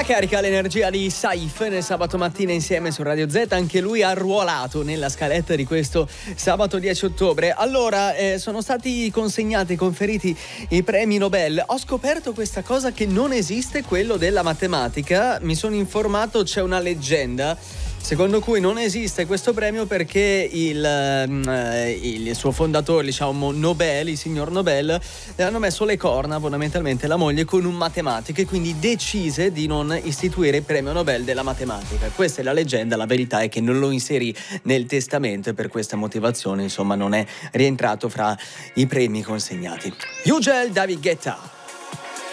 carica l'energia di Saif nel sabato mattina insieme su Radio Z, anche lui arruolato nella scaletta di questo sabato 10 ottobre. Allora, sono stati consegnati, conferiti i premi Nobel. Ho scoperto questa cosa che non esiste, quello della matematica. Mi sono informato, c'è una leggenda secondo cui non esiste questo premio perché il suo fondatore, diciamo Nobel, il signor Nobel, hanno messo le corna fondamentalmente la moglie con un matematico e quindi decise di non istituire il premio Nobel della matematica. Questa è la leggenda, la verità è che non lo inserì nel testamento e per questa motivazione insomma non è rientrato fra i premi consegnati. Ugel David Guetta.